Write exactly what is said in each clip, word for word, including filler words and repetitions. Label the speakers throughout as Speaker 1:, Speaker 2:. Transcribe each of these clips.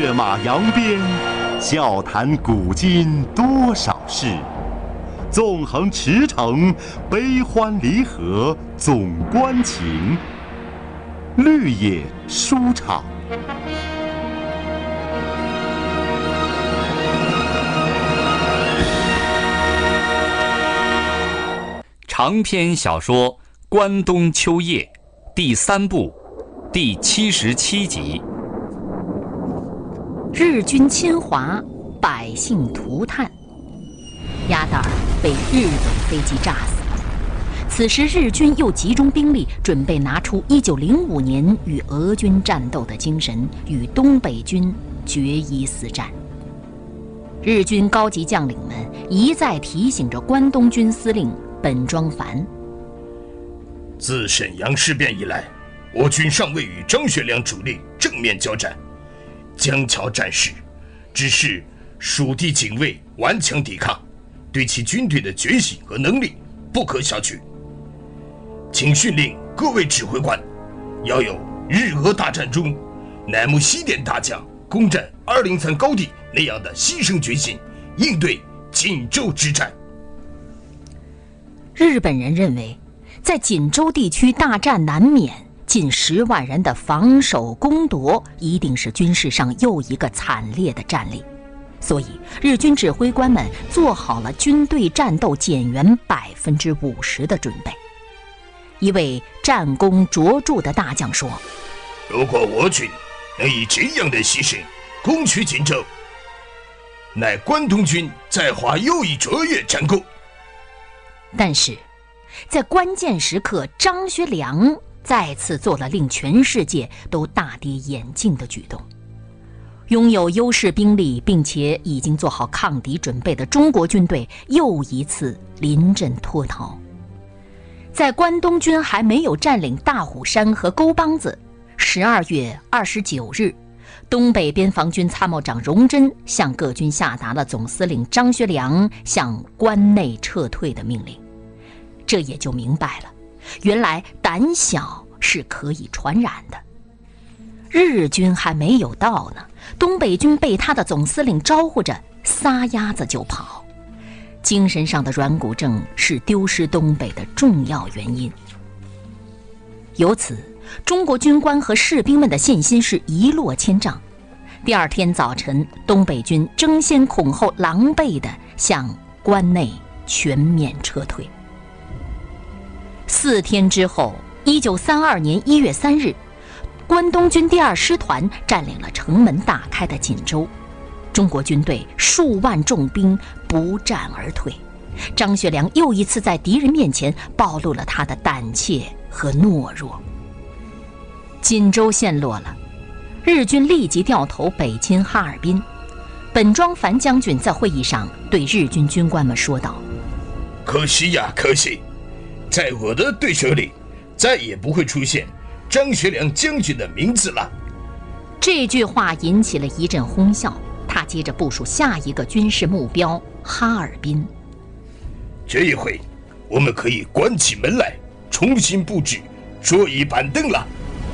Speaker 1: 跃马扬鞭，笑谈古今多少事。纵横驰骋，悲欢离合总关情。绿野书场。
Speaker 2: 长篇小说《关东秋夜》第三部第七十七集。
Speaker 3: 日军侵华，百姓涂炭，鸭蛋儿被日本飞机炸死了。此时日军又集中兵力，准备拿出一九零五年与俄军战斗的精神，与东北军决一死战。日军高级将领们一再提醒着关东军司令本庄繁，
Speaker 4: 自沈阳事变以来，我军尚未与张学良主力正面交战，江桥战事只是蜀地警卫顽强抵抗，对其军队的决心和能力不可小觑。请训令各位指挥官，要有日俄大战中乃木希典大将攻占二零三高地那样的牺牲决心，应对锦州之战。
Speaker 3: 日本人认为，在锦州地区大战难免，近十万人的防守攻夺一定是军事上又一个惨烈的战例，所以日军指挥官们做好了军队战斗减员百分之五十的准备。一位战功卓著的大将说：“
Speaker 4: 如果我军能以这样的牺牲攻取锦州，乃关东军在华又一卓越战功。”
Speaker 3: 但是在关键时刻，张学良再次做了令全世界都大跌眼镜的举动。拥有优势兵力并且已经做好抗敌准备的中国军队又一次临阵脱逃。在关东军还没有占领大虎山和沟帮子，十二月二十九日，东北边防军参谋长荣臻向各军下达了总司令张学良向关内撤退的命令。这也就明白了，原来胆小是可以传染的。日军还没有到呢，东北军被他的总司令招呼着撒丫子就跑。精神上的软骨症是丢失东北的重要原因。由此，中国军官和士兵们的信心是一落千丈。第二天早晨，东北军争先恐后、狼狈地向关内全面撤退。四天之后，一九三二年一月三日，关东军第二师团占领了城门大开的锦州。中国军队数万重兵不战而退，张学良又一次在敌人面前暴露了他的胆怯和懦弱。锦州陷落了，日军立即掉头北侵哈尔滨。本庄繁将军在会议上对日军军官们说道：“
Speaker 4: 可惜呀，可惜，在我的对手里再也不会出现张学良将军的名字了。”
Speaker 3: 这句话引起了一阵哄笑。他接着部署下一个军事目标哈尔滨。
Speaker 4: 这一回我们可以关起门来重新布置桌椅板凳了。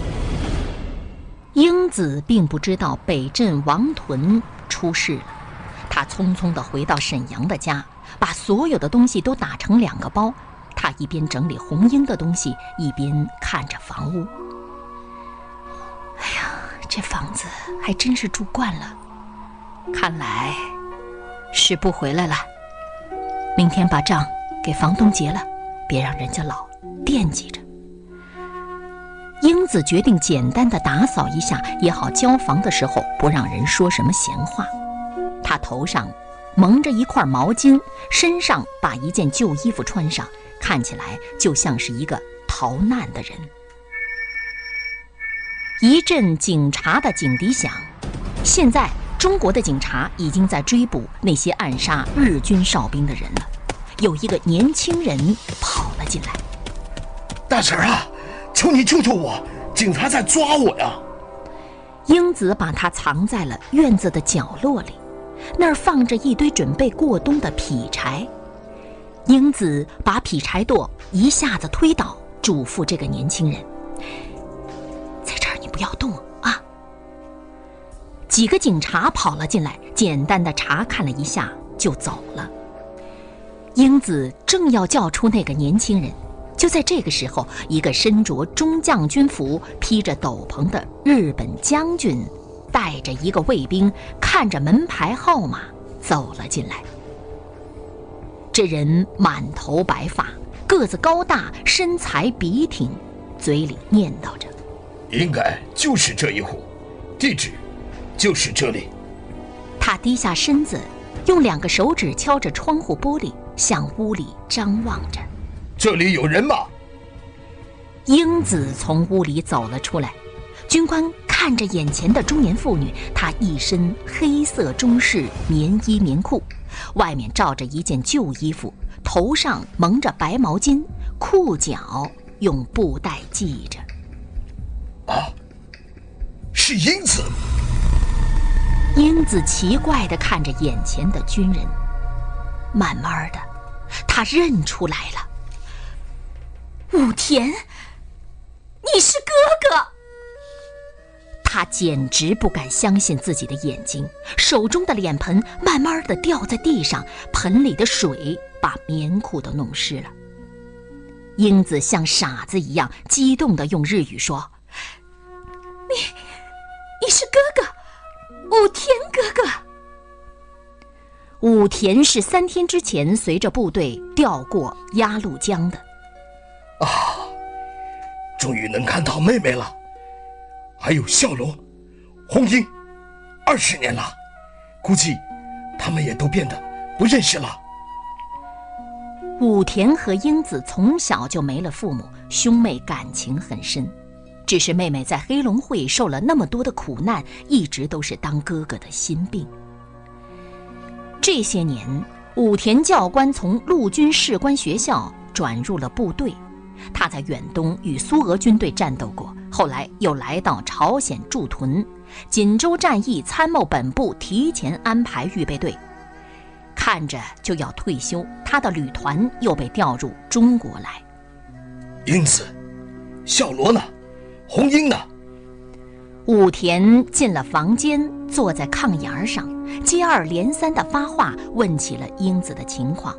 Speaker 3: 英子并不知道北镇王屯出事了，他匆匆地回到沈阳的家，把所有的东西都打成两个包。他一边整理红英的东西，一边看着房屋。哎呀，这房子还真是住惯了，看来是不回来了。明天把账给房东结了，别让人家老惦记着。英子决定简单的打扫一下，也好交房的时候不让人说什么闲话。她头上蒙着一块毛巾，身上把一件旧衣服穿上，看起来就像是一个逃难的人。一阵警察的警笛响，现在中国的警察已经在追捕那些暗杀日军哨兵的人了。有一个年轻人跑了进来：“
Speaker 4: 大婶啊，求你救救我，警察在抓我呀！”
Speaker 3: 英子把他藏在了院子的角落里，那儿放着一堆准备过冬的劈柴。英子把劈柴垛一下子推倒，嘱咐这个年轻人：“在这儿你不要动啊。” 几个警察跑了进来，简单的查看了一下就走了。英子正要叫出那个年轻人，就在这个时候，一个身着中将军服、披着斗篷的日本将军带着一个卫兵，看着门牌号码走了进来。这人满头白发，个子高大，身材笔挺，嘴里念叨着：“
Speaker 4: 应该就是这一户，地址就是这里。”
Speaker 3: 他低下身子，用两个手指敲着窗户玻璃，向屋里张望着。
Speaker 4: 这里有人吗？
Speaker 3: 英子从屋里走了出来，军官看着眼前的中年妇女，她一身黑色中式棉衣棉裤，外面罩着一件旧衣服，头上蒙着白毛巾，裤脚用布带系着。
Speaker 4: 啊，是英子。
Speaker 3: 英子奇怪地看着眼前的军人，慢慢的，她认出来了。武田，你是哥哥！他简直不敢相信自己的眼睛，手中的脸盆慢慢地掉在地上，盆里的水把棉裤都弄湿了。英子像傻子一样激动地用日语说：“你，你是哥哥，武田哥哥。”武田是三天之前随着部队调过鸭绿江的。
Speaker 4: 啊，终于能看到妹妹了。还有笑罗、红英，二十年了，估计他们也都变得不认识了。
Speaker 3: 武田和英子从小就没了父母，兄妹感情很深，只是妹妹在黑龙会受了那么多的苦难，一直都是当哥哥的心病。这些年，武田教官从陆军士官学校转入了部队，他在远东与苏俄军队战斗过，后来又来到朝鲜驻屯，锦州战役参谋本部提前安排预备队，看着就要退休，他的旅团又被调入中国来。
Speaker 4: 英子，笑罗呢？红英呢？
Speaker 3: 武田进了房间，坐在炕沿上，接二连三地发话，问起了英子的情况。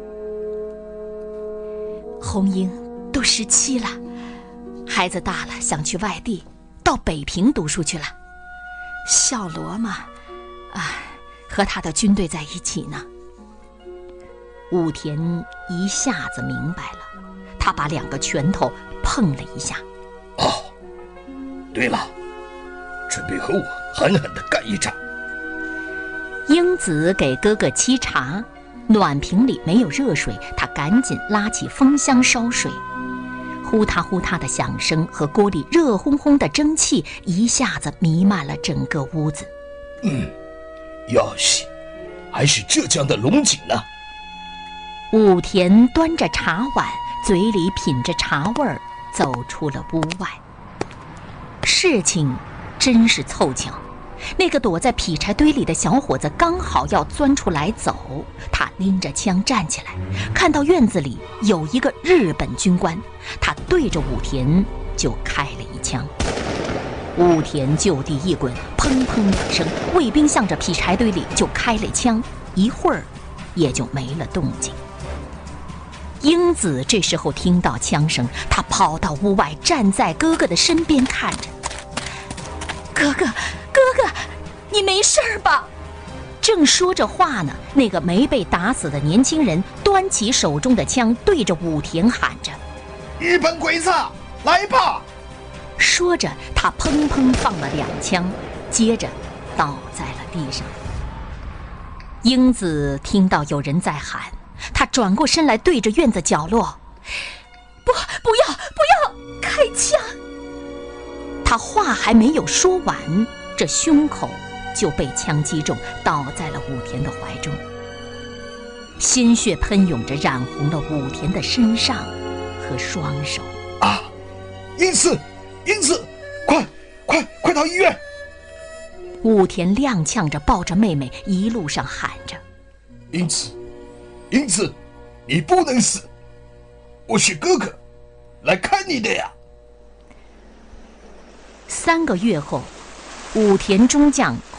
Speaker 3: 红英都十七了，孩子大了，想去外地，到北平读书去了。笑罗嘛，啊，和他的军队在一起呢。武田一下子明白了，他把两个拳头碰了一下。
Speaker 4: 哦，对了，准备和我狠狠地干一仗。
Speaker 3: 英子给哥哥沏茶，暖瓶里没有热水，他赶紧拉起风箱烧水。呼嗒呼嗒的响声和锅里热烘烘的蒸汽一下子弥漫了整个屋子。
Speaker 4: 嗯，要西，还是浙江的龙井呢。
Speaker 3: 武田端着茶碗，嘴里品着茶味儿，走出了屋外。事情真是凑巧，那个躲在劈柴堆里的小伙子刚好要钻出来走，他拎着枪站起来，看到院子里有一个日本军官，他对着武田就开了一枪。武田就地一滚，砰砰两声，卫兵向着劈柴堆里就开了枪，一会儿也就没了动静。英子这时候听到枪声，她跑到屋外，站在哥哥的身边看着。哥哥，哥哥，你没事吧？正说着话呢，那个没被打死的年轻人端起手中的枪，对着武田喊着：“
Speaker 4: 日本鬼子，来吧！”
Speaker 3: 说着，他砰砰放了两枪，接着倒在了地上。英子听到有人在喊，他转过身来，对着院子角落：“不，不要，不要开枪！”他话还没有说完，这胸口就被枪击中，倒在了武田的怀中。鲜血喷涌着，染红了武田的身上和双手。
Speaker 4: 啊，英子，英子，快快快到医院！
Speaker 3: 武田踉跄着抱着妹妹，一路上喊着：“
Speaker 4: 英子，英子，你不能死，我是哥哥，来看你的呀！”
Speaker 3: 三个月后，武田中将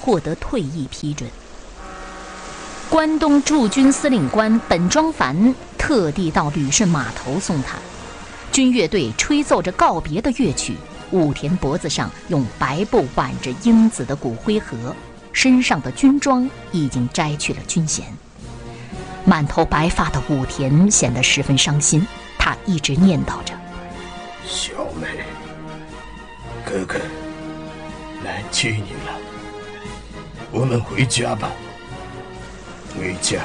Speaker 3: 获得退役批准。关东驻军司令官本庄繁特地到旅顺码头送他。军乐队吹奏着告别的乐曲，武田脖子上用白布挽着英子的骨灰盒，身上的军装已经摘去了军衔。满头白发的武田显得十分伤心，他一直念叨着：
Speaker 4: 小美，哥哥来接你了，我们回家吧，回家。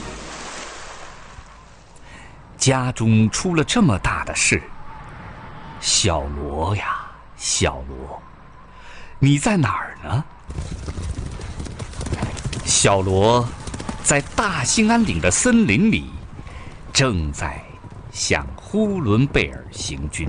Speaker 2: 家中出了这么大的事，小罗呀，小罗，你在哪儿呢？小罗在大兴安岭的森林里，正在向呼伦贝尔行军。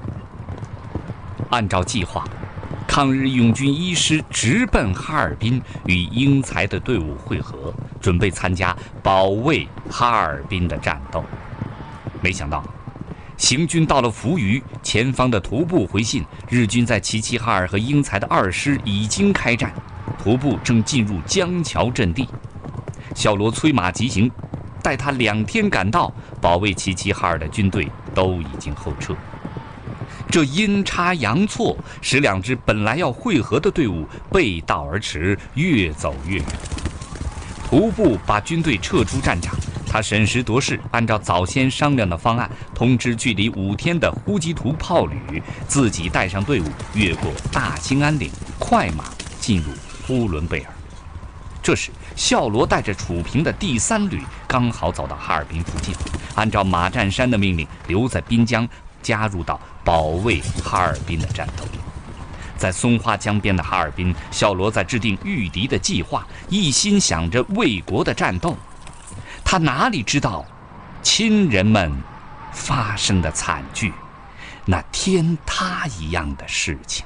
Speaker 2: 按照计划，抗日义勇军一师直奔哈尔滨，与英才的队伍会合，准备参加保卫哈尔滨的战斗。没想到，行军到了扶余，前方的徒步回信，日军在齐齐哈尔和英才的二师已经开战，徒步正进入江桥阵地。小罗催马急行，待他两天赶到，保卫齐齐哈尔的军队都已经后撤。这阴差阳错，使两支本来要会合的队伍背道而驰，越走越远。徒步把军队撤出战场，他审时度势，按照早先商量的方案，通知距离五天的呼吉图炮旅，自己带上队伍越过大兴安岭，快马进入呼伦贝尔。这时，孝罗带着楚平的第三旅刚好走到哈尔滨附近，按照马占山的命令，留在滨江，加入到保卫哈尔滨的战斗。在松花江边的哈尔滨，孝罗在制定御敌的计划，一心想着卫国的战斗。他哪里知道，亲人们发生的惨剧，那天塌一样的事情。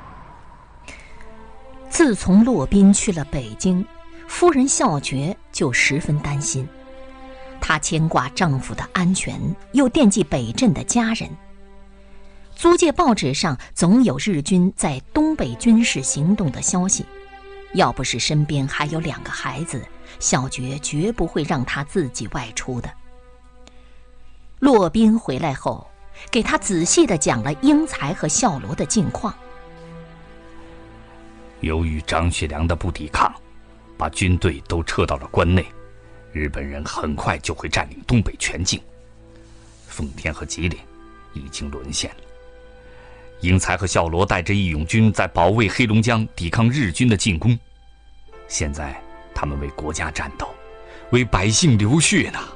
Speaker 3: 自从骆宾去了北京，夫人孝觉就十分担心，她牵挂丈夫的安全，又惦记北镇的家人。租界报纸上总有日军在东北军事行动的消息，要不是身边还有两个孩子，小觉绝不会让他自己外出的。骆宾回来后，给他仔细地讲了英才和孝罗的近况。
Speaker 2: 由于张学良的不抵抗，把军队都撤到了关内，日本人很快就会占领东北全境。奉天和吉林已经沦陷了。英才和孝罗带着义勇军在保卫黑龙江，抵抗日军的进攻。现在他们为国家战斗，为百姓流血呢。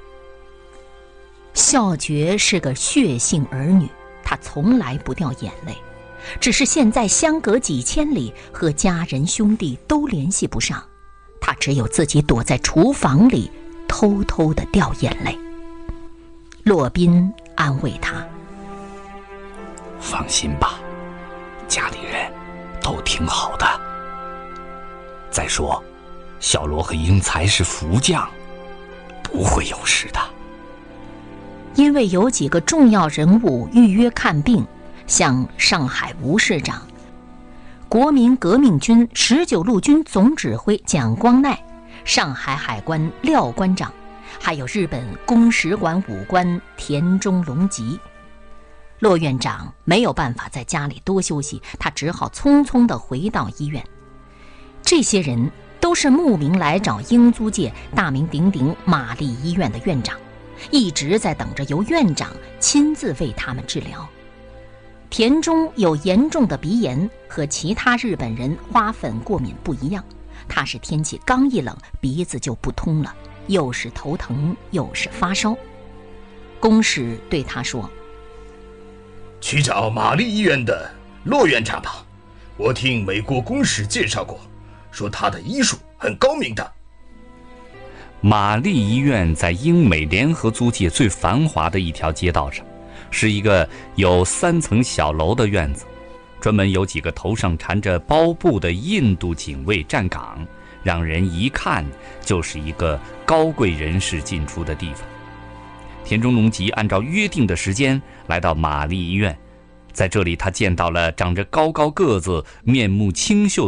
Speaker 3: 孝觉是个血性儿女，他从来不掉眼泪，只是现在相隔几千里，和家人兄弟都联系不上，他只有自己躲在厨房里偷偷地掉眼泪。骆宾安慰他：
Speaker 2: 放心吧，家里人都挺好的。再说，小罗和英才是福将，不会有事的。
Speaker 3: 因为有几个重要人物预约看病，像上海吴市长、国民革命军十九路军总指挥蒋光鼐、上海海关廖关长，还有日本公使馆武官田中隆吉。骆院长没有办法在家里多休息，他只好匆匆地回到医院。这些人都是慕名来找英租界大名鼎鼎玛丽医院的院长，一直在等着由院长亲自为他们治疗。田中有严重的鼻炎，和其他日本人花粉过敏不一样，他是天气刚一冷鼻子就不通了，又是头疼又是发烧。公使对他说：
Speaker 4: 去找玛丽医院的骆院长吧，我听美国公使介绍过，说他的医术很高明的。
Speaker 2: 玛丽医院在英美联合租界最繁华的一条街道上，是一个有三层小楼的院子，专门有几个头上缠着包布的印度警卫站岗，让人一看就是一个高贵人士进出的地方。田中隆吉按照约定的时间来到玛丽医院，在这里他见到了长着高高个子、面目清秀的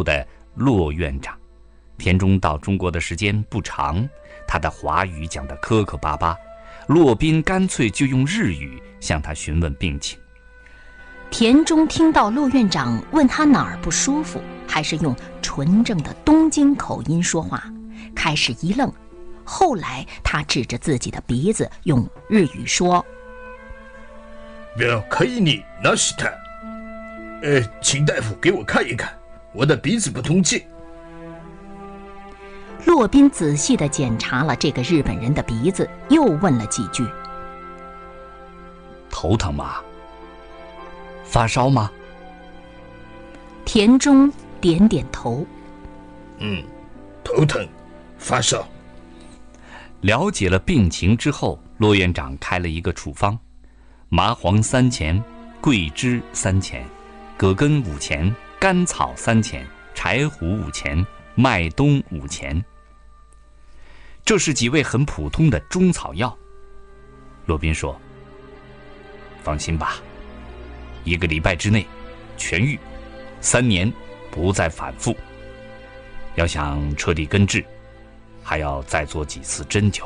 Speaker 2: 骆院长。田中到中国的时间不长，他的华语讲得磕磕巴巴，骆宾干脆就用日语向他询问病情。
Speaker 3: 田中听到骆院长问他哪儿不舒服，还是用纯正的东京口音说话，开始一愣，后来他指着自己的鼻子用日语说：
Speaker 4: 病可以你那是他，呃，请大夫给我看一看，我的鼻子不通气。
Speaker 3: 骆宾仔细地检查了这个日本人的鼻子，又问了几句：
Speaker 2: 头疼吗？发烧吗？
Speaker 3: 田中点点头。
Speaker 4: 嗯，头疼，发烧。
Speaker 2: 了解了病情之后，骆院长开了一个处方：麻黄三钱，桂枝三钱，葛根五钱，甘草三钱，柴胡五钱，麦冬五钱。这是几味很普通的中草药。骆宾说：放心吧，一个礼拜之内痊愈，三年不再反复。要想彻底根治，还要再做几次针灸。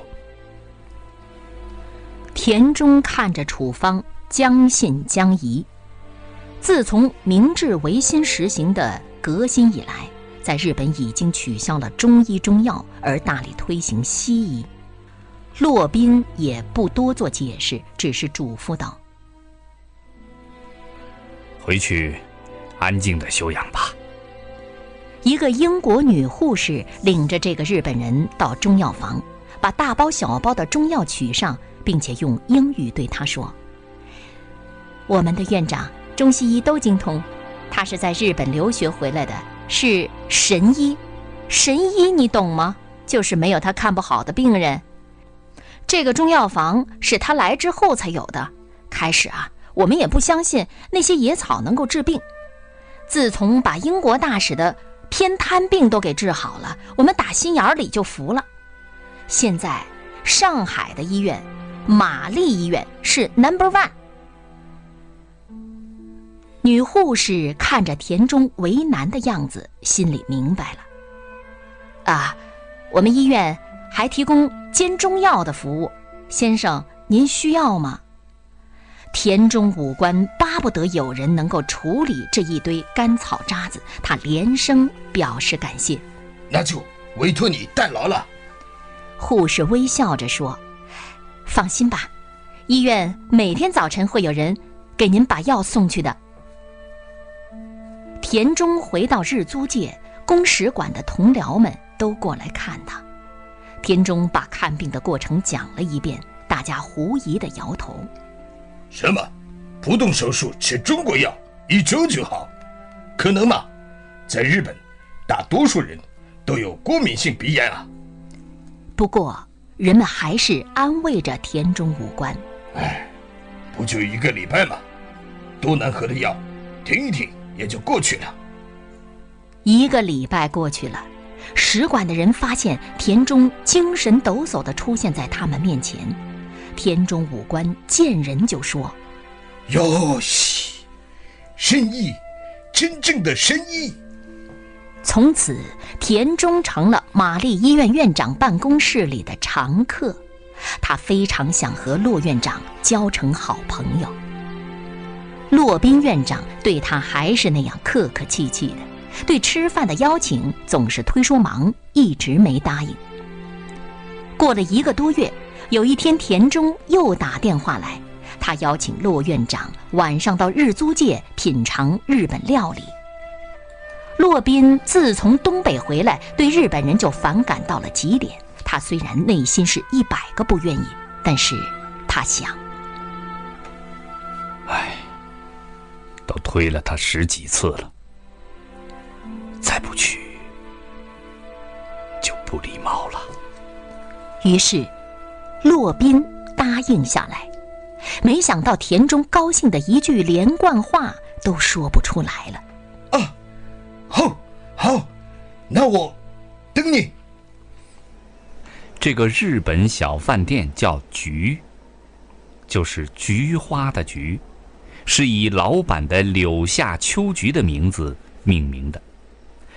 Speaker 3: 田中看着处方，将信将疑。自从明治维新实行的革新以来，在日本已经取消了中医中药，而大力推行西医。骆宾也不多做解释，只是嘱咐道：
Speaker 2: 回去安静地休养吧。
Speaker 3: 一个英国女护士领着这个日本人到中药房，把大包小包的中药取上，并且用英语对他说：我们的院长中西医都精通，他是在日本留学回来的，是神医。神医你懂吗？就是没有他看不好的病人。这个中药房是他来之后才有的，开始啊，我们也不相信那些野草能够治病。自从把英国大使的偏瘫病都给治好了，我们打心眼里就服了。现在上海的医院，玛丽医院是 number one。 女护士看着田中为难的样子，心里明白了。啊，我们医院还提供煎中药的服务，先生您需要吗？田中武官巴不得有人能够处理这一堆干草渣子，他连声表示感谢。
Speaker 4: 那就委托你代劳了。
Speaker 3: 护士微笑着说：放心吧，医院每天早晨会有人给您把药送去的。田中回到日租界，公使馆的同僚们都过来看他。田中把看病的过程讲了一遍，大家狐疑地摇头。
Speaker 4: 什么？不动手术吃中国药，一周就好？可能吗？在日本，大多数人都有过敏性鼻炎啊。
Speaker 3: 不过，人们还是安慰着田中武官。
Speaker 4: 哎，不就一个礼拜吗？多难喝的药，停一停也就过去了。
Speaker 3: 一个礼拜过去了，使馆的人发现田中精神抖擞地出现在他们面前。田中武官见人就说：
Speaker 4: 哟西，神医，真正的神医。
Speaker 3: 从此，田中成了玛丽医院院长办公室里的常客。他非常想和骆院长交成好朋友。骆宾院长对他还是那样客客气气的，对吃饭的邀请总是推说忙，一直没答应。过了一个多月，有一天田中又打电话来，他邀请骆院长晚上到日租界品尝日本料理。骆宾自从东北回来，对日本人就反感到了极点。他虽然内心是一百个不愿意，但是他想，
Speaker 2: 唉，都推了他十几次了，再不去就不礼貌了。
Speaker 3: 于是骆宾答应下来。没想到田中高兴的一句连贯话都说不出来了。
Speaker 4: 啊，好，好，那我等你。
Speaker 2: 这个日本小饭店叫菊，就是菊花的菊，是以老板的柳下秋菊的名字命名的。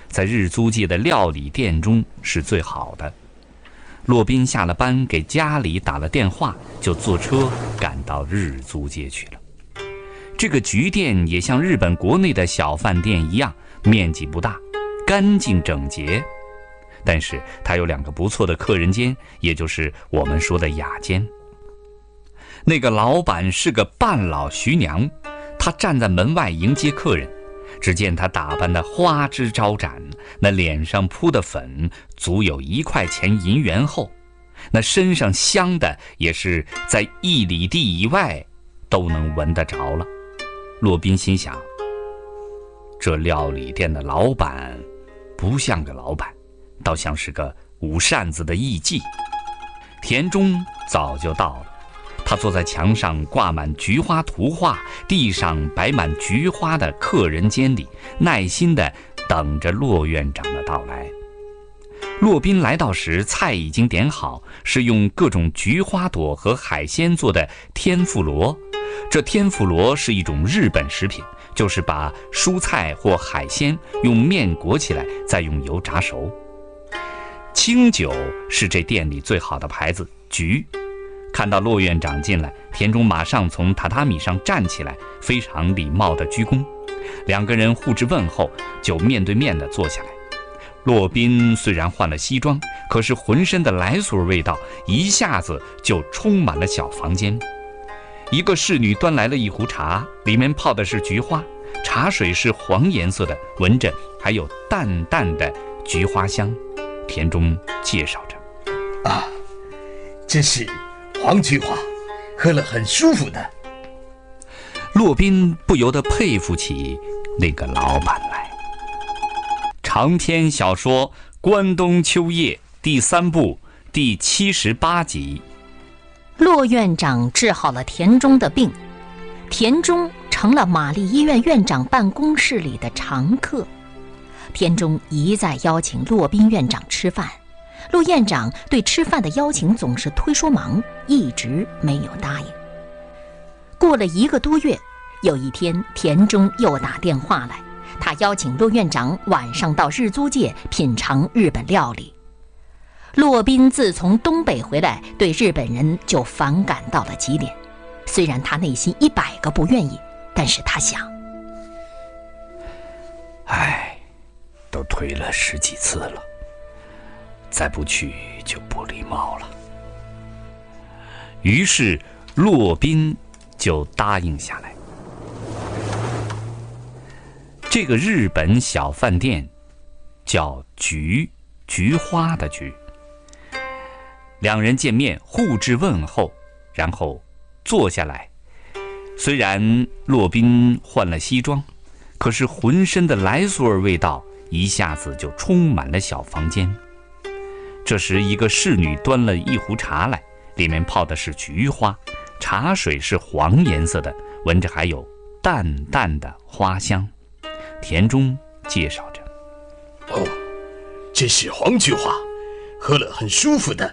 Speaker 2: 在日租界的料理店中是最好的。骆宾下了班给家里打了电话，就坐车赶到日租界去了。这个局店也像日本国内的小饭店一样，面积不大，干净整洁，但是它有两个不错的客人间，也就是我们说的雅间。那个老板是个半老徐娘，她站在门外迎接客人。只见她打扮得花枝招展，那脸上铺的粉足有一块钱银元厚，那身上香的也是在一里地以外都能闻得着了。骆宾心想，这料理店的老板不像个老板，倒像是个舞扇子的艺妓。田中早就到了，他坐在墙上挂满菊花图画，地上摆满菊花的客人间里，耐心地等着骆院长的到来。骆宾来到时，菜已经点好，是用各种菊花朵和海鲜做的天妇罗。这天妇罗是一种日本食品，就是把蔬菜或海鲜用面裹起来，再用油炸熟。清酒是这店里最好的牌子，菊。看到骆院长进来，田中马上从榻榻米上站起来，非常礼貌地鞠躬。两个人互致问候，就面对面地坐下来。骆宾虽然换了西装，可是浑身的来素味道一下子就充满了小房间。一个侍女端来了一壶茶，里面泡的是菊花，茶水是黄颜色的，闻着还有淡淡的菊花香。田中介绍着：“
Speaker 4: 啊，这是黄菊花，喝了很舒服的。”
Speaker 2: 骆宾不由得佩服起那个老板来。长篇小说《关东秋叶》第三部第七十八集。
Speaker 3: 骆院长治好了田中的病，田中成了玛丽医院院长办公室里的常客。田中一再邀请骆宾院长吃饭，骆院长对吃饭的邀请总是推说忙，一直没有答应。过了一个多月，有一天田中又打电话来，他邀请骆院长晚上到日租界品尝日本料理。骆宾自从东北回来，对日本人就反感到了极点。虽然他内心一百个不愿意，但是他想，
Speaker 2: 唉，都推了十几次了，再不去就不礼貌了。于是骆宾就答应下来。这个日本小饭店叫菊，菊花的菊。两人见面互致问候，然后坐下来。虽然骆宾换了西装，可是浑身的来素儿味道一下子就充满了小房间。这时一个侍女端了一壶茶来，里面泡的是菊花，茶水是黄颜色的，闻着还有淡淡的花香。田中介绍着：“
Speaker 4: 哦，这是黄菊花，喝了很舒服的。”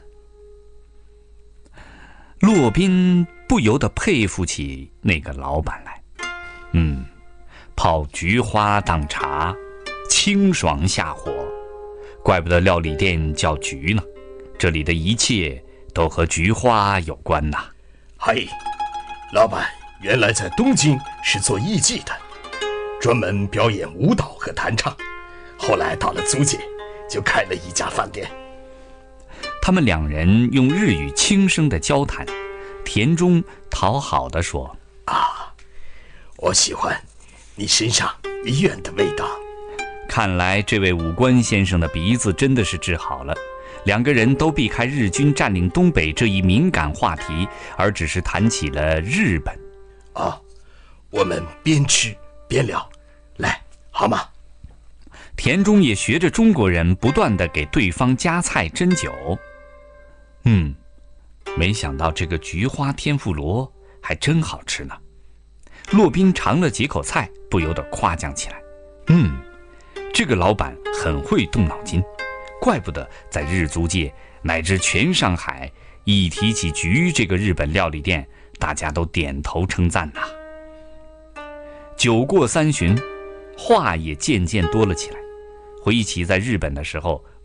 Speaker 2: 骆宾不由得佩服起那个老板来。嗯，泡菊花当茶，清爽下火，怪不得料理店叫菊呢，这里的一切都和菊花有关呐。
Speaker 4: 嘿，老板原来在东京是做艺妓的，专门表演舞蹈和弹唱，后来到了租界就开了一家饭店。
Speaker 2: 他们两人用日语轻声的交谈，田中讨好地说：“
Speaker 4: 啊，我喜欢你身上医院的味道。”
Speaker 2: 看来这位武官先生的鼻子真的是治好了。两个人都避开日军占领东北这一敏感话题，而只是谈起了日本。
Speaker 4: 啊，我们边吃边聊，来，好吗？
Speaker 2: 田中也学着中国人，不断地给对方加菜斟酒。嗯，没想到这个菊花天妇罗还真好吃呢。骆宾尝了几口菜，不由得夸奖起来。嗯，这个老板很会动脑筋，怪不得在日租界乃至全上海，一提起菊这个日本料理店，大家都点头称赞呐。酒过三巡，话也渐渐多了起来。 回忆起在日本的时候